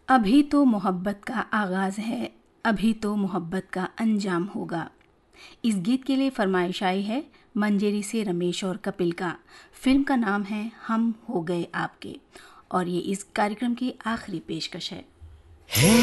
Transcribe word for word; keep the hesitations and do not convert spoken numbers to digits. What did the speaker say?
अभी तो मोहब्बत का आगाज़ है, अभी तो मोहब्बत का अंजाम होगा। इस गीत के लिए फरमाइश आई है मंजेरी से रमेश और कपिल का। फिल्म का नाम है हम हो गए आपके और ये इस कार्यक्रम की आखिरी पेशकश है।